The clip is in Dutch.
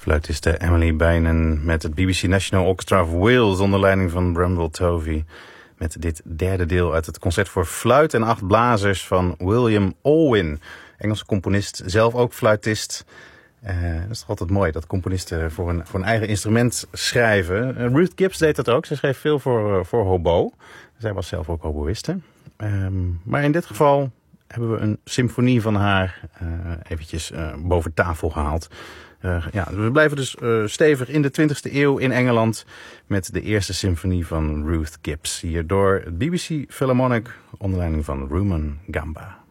Fluitiste Emily Beynon met het BBC National Orchestra of Wales onder leiding van Bramwell Tovey. Met dit derde deel uit het concert voor fluit en 8 blazers van William Alwyn. Engelse componist, zelf ook fluitist. Dat is toch altijd mooi dat componisten voor een eigen instrument schrijven. Ruth Gibbs deed dat ook. Ze schreef veel voor hobo. Zij was zelf ook hoboïste. Maar in dit geval hebben we een symfonie van haar eventjes boven tafel gehaald. We blijven dus stevig in de 20e eeuw in Engeland met de eerste symfonie van Ruth Gibbs. Hier door het BBC Philharmonic onder leiding van Rumen Gamba.